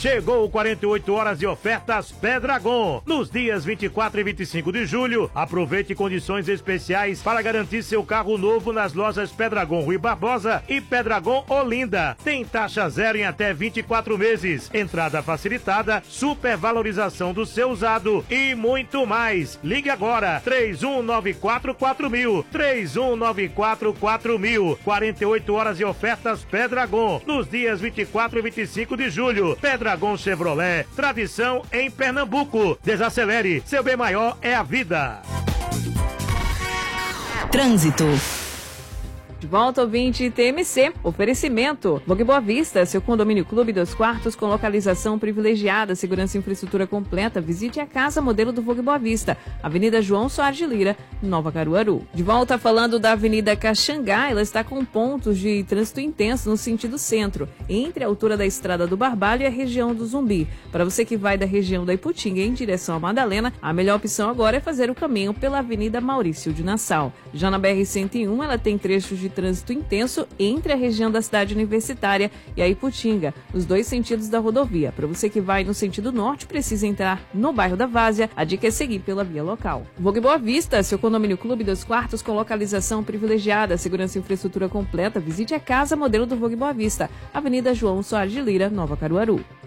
Chegou 48 horas de ofertas Pedragon. Nos dias 24 e 25 de julho, aproveite condições especiais para garantir seu carro novo nas lojas Pedragon Rui Barbosa e Pedragon Olinda. Tem taxa zero em até 24 meses, entrada facilitada, supervalorização do seu usado e muito mais. Ligue agora, 3194-4000, 3194-4000. 48 horas de ofertas Pedragon, nos dias 24 e 25 de julho. Pedragon Chevrolet, tradição em Pernambuco. Desacelere, seu bem maior é a vida. Trânsito. De volta, ouvinte TMC, oferecimento. Vogue Boa Vista, seu condomínio clube 2 quartos com localização privilegiada, segurança e infraestrutura completa. Visite a casa modelo do Vogue Boa Vista, Avenida João Soares de Lira, Nova Caruaru. De volta falando da Avenida Caxangá, ela está com pontos de trânsito intenso no sentido centro, entre a altura da Estrada do Barbalho e a região do Zumbi. Para você que vai da região da Iputinga em direção a Madalena, a melhor opção agora é fazer o caminho pela Avenida Maurício de Nassau. Já na BR-101, ela tem trechos de trânsito intenso entre a região da cidade universitária e a Iputinga, nos dois sentidos da rodovia. Para você que vai no sentido norte, precisa entrar no bairro da Várzea. A dica é seguir pela via local. Vogue Boa Vista, seu condomínio clube 2 quartos com localização privilegiada, segurança e infraestrutura completa. Visite a casa modelo do Vogue Boa Vista, Avenida João Soares de Lira, Nova Caruaru.